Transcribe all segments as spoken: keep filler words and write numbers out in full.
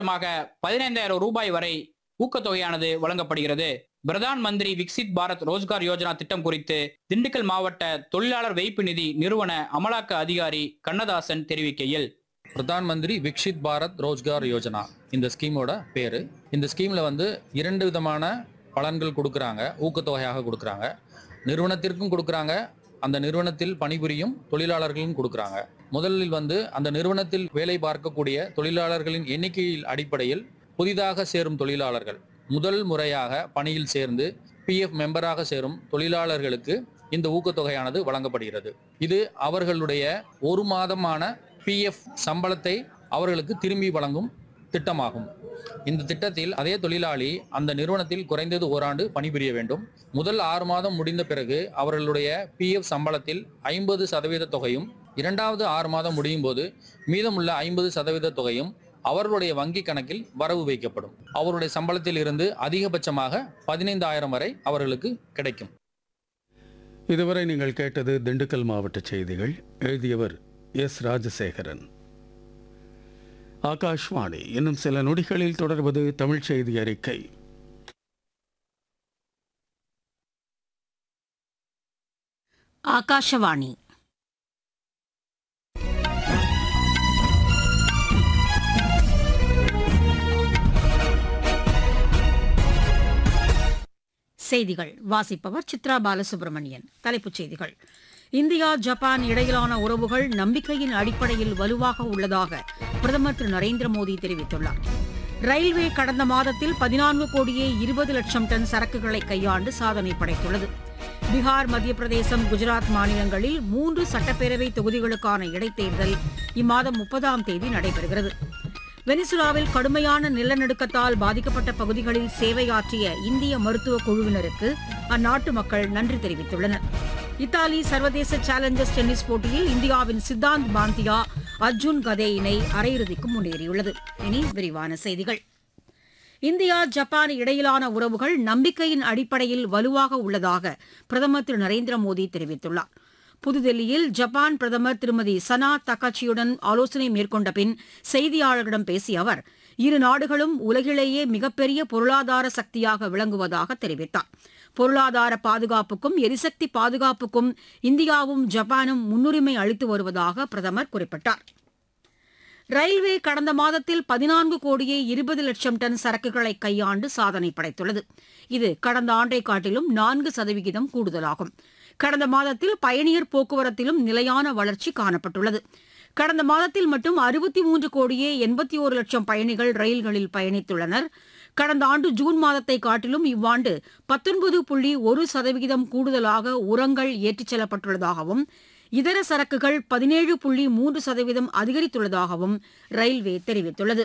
பதினைந்தாயிரம் ரூபாய் வரை ஊக்கத்தொகையானது வழங்கப்படுகிறது. பிரதான் மந்திரி விக்சித் பாரத் ரோஜ்கார் யோஜனா திட்டம் குறித்து திண்டுக்கல் மாவட்ட தொழிலாளர் வைப்பு நிதி நிறுவன அமலாக்க அதிகாரி கண்ணதாசன் தெரிவிக்கையில், பிரதான் மந்திரி விக்சித் பாரத் ரோஜ்கார் யோஜனா இந்த ஸ்கீமோட பேரு. இந்த ஸ்கீம்ல வந்து இரண்டு விதமான பலன்கள் கொடுக்குறாங்க, ஊக்கத்தொகையாக கொடுக்குறாங்க. நிறுவனத்திற்கும் கொடுக்குறாங்க, அந்த நிறுவனத்தில் பணிபுரியும் தொழிலாளர்களும் கொடுக்குறாங்க. முதலில் வந்து அந்த நிறுவனத்தில் வேலை பார்க்கக்கூடிய தொழிலாளர்களின் எண்ணிக்கையில் அடிப்படையில் புதிதாக சேரும் தொழிலாளர்கள் முதல் முறையாக பணியில் சேர்ந்து பிஎஃப் மெம்பராக சேரும் தொழிலாளர்களுக்கு இந்த ஊக்கத்தொகையானது வழங்கப்படுகிறது. இது அவர்களுடைய ஒரு மாதமான பிஎஃப் சம்பளத்தை அவர்களுக்கு திரும்பி வழங்கும் திட்டமாகும். இந்த திட்டத்தில் அதே தொழிலாளி அந்த நிறுவனத்தில் குறைந்தது ஓராண்டு பணிபுரிய வேண்டும். முதல் ஆறு மாதம் முடிந்த பிறகு அவர்களுடைய பிஎஃப் சம்பளத்தில் ஐம்பது சதவீத தொகையும், இரண்டாவது ஆறு மாதம் முடியும் போது மீதமுள்ள ஐம்பது சதவீத தொகையும் அவர்களுடைய வங்கி கணக்கில் வரவு வைக்கப்படும். அவருடைய சம்பளத்தில் இருந்து அதிகபட்சமாக பதினைந்தாயிரம் வரை அவர்களுக்கு கிடைக்கும். இதுவரை நீங்கள் கேட்டது திண்டுக்கல் மாவட்ட செய்திகள். எழுதியவர் எஸ் ராஜசேகரன். ஆகாஷ்வாணி. இன்னும் சில நொடிகளில் தொடர்வது தமிழ் செய்தி அறிக்கை. ஆகாஷவாணி. செய்திகள் வாசிப்பவர் சித்ரா பாலசுப்ரமணியன். தலைப்புச் செய்திகள். இந்தியா ஜப்பான் இடையிலான உறவுகள் நம்பிக்கையின் அடிப்படையில் வலுவாக உள்ளதாக பிரதமர் திரு நரேந்திர மோடி தெரிவித்துள்ளார். ரயில்வே கடந்த மாதத்தில் பதினான்கு கோடியே இருபது லட்சம் டன் சரக்குகளை கையாண்டு சாதனை படைத்துள்ளது. பீகார், மத்திய பிரதேசம், குஜராத் மாநிலங்களில் மூன்று சட்டப்பேரவை தொகுதிகளுக்கான இடைத்தேர்தல் இம்மாதம் முப்பதாம் தேதி நடைபெறுகிறது. வெனிசுலாவில் கடுமையான நிலநடுக்கத்தால் பாதிக்கப்பட்ட பகுதிகளில் சேவையாற்றிய இந்திய மருத்துவ குழுவினருக்கு அந்நாட்டு மக்கள் நன்றி தெரிவித்துள்ளனர். இத்தாலி சர்வதேச சேலஞ்சர்ஸ் டென்னிஸ் போட்டியில் இந்தியாவின் சித்தாந்த் பாந்தியா, அர்ஜுன் கதே இணை அரையிறுதிக்கு முன்னேறியுள்ளது. இனி விரிவான செய்திகள். இந்தியா ஜப்பான் இடையிலான உறவுகள் நம்பிக்கையின் அடிப்படையில் வலுவாக உள்ளதாக பிரதமர் திரு நரேந்திர மோடி தெரிவித்துள்ளார். புதுதில்லியில் ஜப்பான் பிரதமர் திருமதி சனா தக்காச்சியுடன் ஆலோசனை மேற்கொண்ட பின் செய்தியாளர்களிடம் பேசிய அவர், இரு நாடுகளும் உலகிலேயே மிகப்பெரிய பொருளாதார சக்தியாக விளங்குவதாக தெரிவித்தார். பொருளாதார பாதுகாப்புக்கும் எரிசக்தி பாதுகாப்புக்கும் இந்தியாவும் ஜப்பானும் முன்னுரிமை அளித்து வருவதாக பிரதமர் குறிப்பிட்டார். ரயில்வே கடந்த மாதத்தில் பதினான்கு கோடியே இருபது லட்சம் டன் சரக்குகளை கையாண்டு சாதனை படைத்துள்ளது. இது கடந்த ஆண்டை காட்டிலும் நான்கு சதவிகிதம் கூடுதலாகும். கடந்த மாதத்தில் பயணியர் போக்குவரத்திலும் நிலையான வளர்ச்சி காணப்பட்டுள்ளது. கடந்த மாதத்தில் மட்டும் அறுபத்தி மூன்று கோடியே எண்பத்தி ஒரு லட்சம் பயணிகள் ரயில்களில் பயணித்துள்ளனர். கடந்த ஆண்டு ஜூன் மாதத்தை காட்டிலும் இவ்வாண்டு பத்தொன்பது புள்ளி ஒரு சதவிகிதம் கூடுதலாக உரங்கள் ஏற்றிச் செல்லப்பட்டுள்ளதாகவும் இதர சரக்குகள் பதினேழு புள்ளி மூன்று சதவீதம் அதிகரித்துள்ளதாகவும் ரயில்வே தெரிவித்துள்ளது.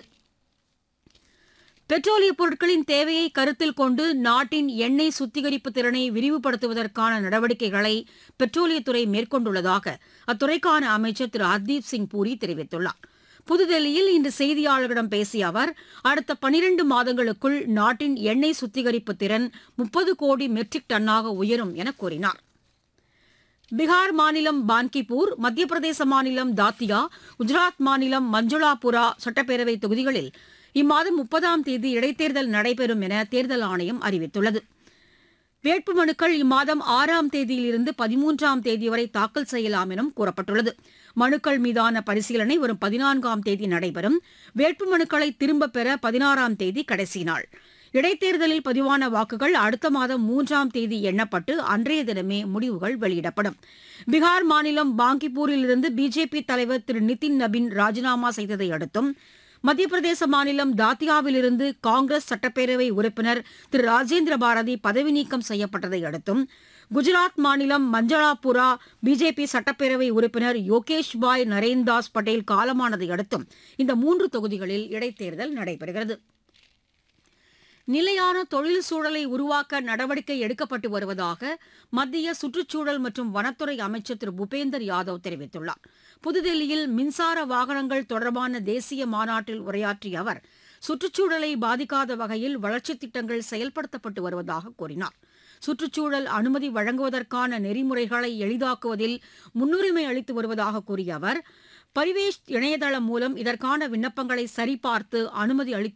பெட்ரோலிய பொருட்களின் தேவையை கருத்தில் கொண்டு நாட்டின் எண்ணெய் சுத்திகரிப்பு திறனை விரிவுபடுத்துவதற்கான நடவடிக்கைகளை பெட்ரோலியத்துறை மேற்கொண்டுள்ளதாக அத்துறைக்கான அமைச்சர் திரு ஹர்தீப் சிங் பூரி தெரிவித்துள்ளார். புதுதில்லியில் இன்று செய்தியாளர்களிடம் பேசிய அவர், அடுத்த பனிரண்டு மாதங்களுக்குள் நாட்டின் எண்ணெய் சுத்திகரிப்பு திறன் முப்பது கோடி மெட்ரிக் டன்னாக உயரும் என கூறினார். பீகார் மாநிலம் பான்கிபூர், மத்திய பிரதேச மாநிலம் தாத்தியா, குஜராத் மாநிலம் மஞ்சுளாபுரா சட்டப்பேரவை தொகுதிகளில் இம்மாதம் முப்பதாம் தேதி இடைத்தேர்தல் நடைபெறும் என தேர்தல் ஆணையம் அறிவித்துள்ளது. வேட்புமனுக்கள் இம்மாதம் ஆறாம் தேதியிலிருந்து பதிமூன்றாம் தேதி வரை தாக்கல் செய்யலாம் எனவும் கூறப்பட்டுள்ளது. மனுக்கள் மீதான பரிசீலனை வரும் பதினான்காம் தேதி நடைபெறும். வேட்புமனுக்களை திரும்பப் பெற பதினாறாம் தேதி கடைசி நாள். இடைத்தேர்தலில் பதிவான வாக்குகள் அடுத்த மாதம் மூன்றாம் தேதி எண்ணப்பட்டு அன்றைய தினமே முடிவுகள் வெளியிடப்படும். பீகார் மாநிலம் பாங்கிப்பூரில் இருந்து பிஜேபி தலைவர் திரு நிதின் நபின் ராஜினாமா செய்ததை அடுத்தும், மத்திய பிரதேச மாநிலம் தாத்தியாவிலிருந்து காங்கிரஸ் சட்டப்பேரவை உறுப்பினர் திரு ராஜேந்திர பாரதி பதவி நீக்கம் செய்யப்பட்டதை அடுத்தும், குஜராத் மாநிலம் மஞ்சளாபுரா பிஜேபி சட்டப்பேரவை உறுப்பினர் யோகேஷ் பாய் நரேன்தாஸ் பட்டேல் காலமானதை அடுத்தும் இந்த மூன்று தொகுதிகளில் இடைத்தேர்தல் நடைபெறுகிறது. நிலையான தொழில் சூழலை உருவாக்க நடவடிக்கை எடுக்கப்பட்டு வருவதாக மத்திய சுற்றுச்சூழல் மற்றும் வனத்துறை அமைச்சர் திரு பூபேந்தர் யாதவ் தெரிவித்துள்ளார். புதுதில்லியில் மின்சார வாகனங்கள் தொடர்பான தேசிய மாநாட்டில் உரையாற்றிய அவர், சுற்றுச்சூழலை பாதிக்காத வகையில் வளர்ச்சித் திட்டங்கள் செயல்படுத்தப்பட்டு வருவதாக கூறினார். சுற்றுச்சூழல் அனுமதி வழங்குவதற்கான நெறிமுறைகளை எளிதாக்குவதில் முன்னுரிமை அளித்து வருவதாக கூறிய அவர், பரிவேஷ் இணையதளம் மூலம் இதற்கான விண்ணப்பங்களை சரிபார்த்து அனுமதி அளித்து